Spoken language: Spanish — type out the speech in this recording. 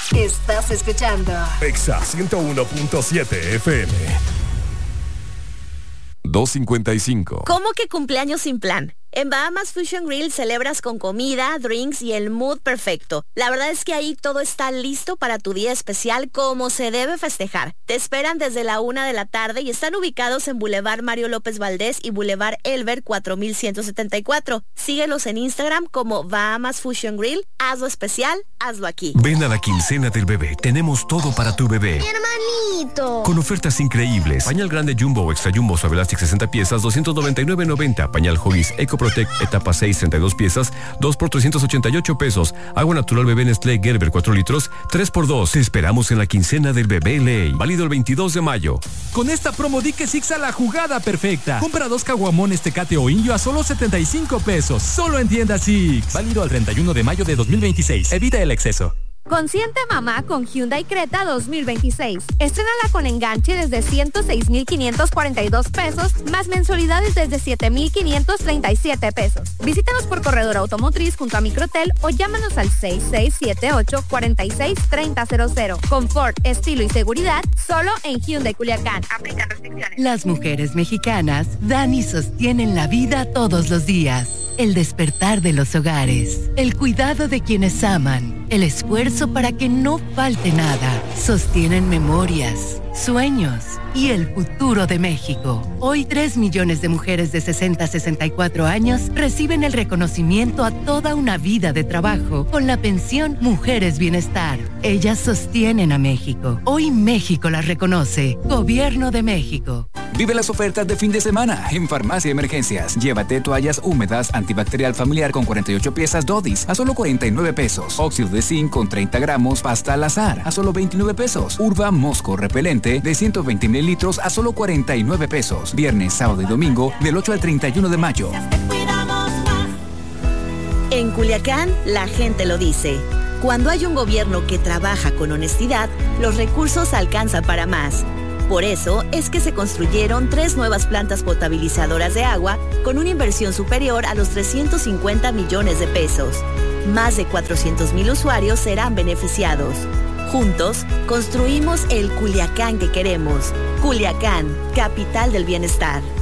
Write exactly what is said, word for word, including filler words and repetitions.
Estás escuchando Exa ciento uno punto siete F M. dos cincuenta y cinco. ¿Cómo que cumpleaños sin plan? En Bahamas Fusion Grill celebras con comida, drinks y el mood perfecto. La verdad es que ahí todo está listo para tu día especial como se debe festejar. Te esperan desde la una de la tarde y están ubicados en Boulevard Mario López Valdés y Boulevard Elber cuatro mil ciento setenta y cuatro. Síguelos en Instagram como Bahamas Fusion Grill. Hazlo especial, hazlo aquí. Ven a la quincena del bebé. Tenemos todo para tu bebé. ¡Mi hermanito! Con ofertas increíbles. Pañal grande Jumbo o Extra Jumbo Suave Elastic sesenta piezas, doscientos noventa y nueve noventa. Pañal Huggies Eco Protect etapa seis, treinta y dos piezas, dos por trescientos ochenta y ocho pesos. Agua natural bebé Nestlé Gerber cuatro litros, tres por dos. Te esperamos en la quincena del bebé Ley. Válido el veintidós de mayo. Con esta promo di que Six a la jugada perfecta. Compra dos caguamones Tecate o Indio a solo setenta y cinco pesos. Solo en tienda Six. Válido al treinta y uno de mayo de dos mil veintiséis. Evita el exceso. Consiente mamá con Hyundai Creta dos mil veintiséis. Estrénala con enganche desde ciento seis mil quinientos cuarenta y dos pesos, más mensualidades desde siete mil quinientos treinta y siete pesos. Visítanos por Corredor Automotriz junto a Microtel o llámanos al seis seis siete ocho, cuatro seis, tres cero cero cero. Confort, estilo y seguridad solo en Hyundai Culiacán. Aplican restricciones. Las mujeres mexicanas dan y sostienen la vida todos los días. El despertar de los hogares, el cuidado de quienes aman, el esfuerzo para que no falte nada. Sostienen memorias, sueños y el futuro de México. Hoy tres millones de mujeres de sesenta a sesenta y cuatro años reciben el reconocimiento a toda una vida de trabajo con la pensión Mujeres Bienestar. Ellas sostienen a México. Hoy México las reconoce. Gobierno de México. Vive las ofertas de fin de semana en Farmacia Emergencias. Llévate toallas húmedas antibacterial familiar con cuarenta y ocho piezas Dodis a solo cuarenta y nueve pesos. Óxido de zinc con treinta gramos pasta al azar a solo veintinueve pesos. Urba Mosco repelente de ciento veinte mililitros a solo cuarenta y nueve pesos. Viernes, sábado y domingo del ocho al treinta y uno de mayo. En Culiacán, la gente lo dice. Cuando hay un gobierno que trabaja con honestidad, los recursos alcanzan para más. Por eso es que se construyeron tres nuevas plantas potabilizadoras de agua con una inversión superior a los trescientos cincuenta millones de pesos. Más de cuatrocientos mil usuarios serán beneficiados. Juntos, construimos el Culiacán que queremos. Culiacán, capital del bienestar.